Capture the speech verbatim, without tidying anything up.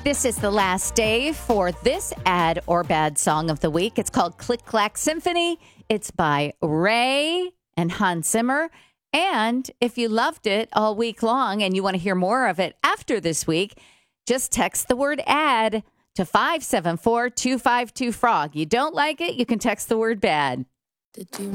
This is the last day for this Add or Bad Song of the Week. It's called Click Clack Symphony. It's by Ray and Hans Zimmer. And if you loved it all week long and you want to hear more of it after this week, just text the word add to five seven four, two five two, frog. You don't like it, you can text the word bad. Did you